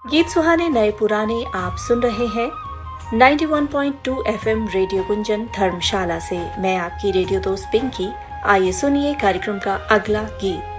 गीत सुहाने नए पुराने आप सुन रहे हैं 91.2 एफएम रेडियो गुंजन धर्मशाला से। मैं आपकी रेडियो दोस्त पिंकी। आइए सुनिए कार्यक्रम का अगला गीत।